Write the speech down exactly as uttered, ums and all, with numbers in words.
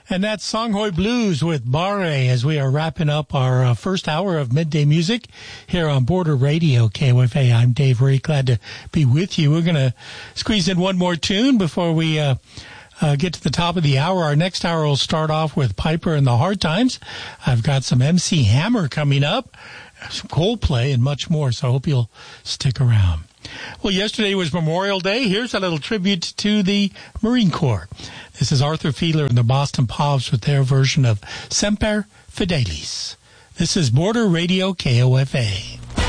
And that's Songhoy Blues with Barre as we are wrapping up our uh, first hour of Midday Music here on Border Radio, K O F A. I'm Dave. Very glad to be with you. We're going to squeeze in one more tune before we uh, uh, get to the top of the hour. Our next hour will start off with Piper and the Hard Times. I've got some M C Hammer coming up, some Coldplay, and much more, so I hope you'll stick around. Well, yesterday was Memorial Day. Here's a little tribute to the Marine Corps. This is Arthur Fiedler and the Boston Pops with their version of Semper Fidelis. This is Border Radio K O F A.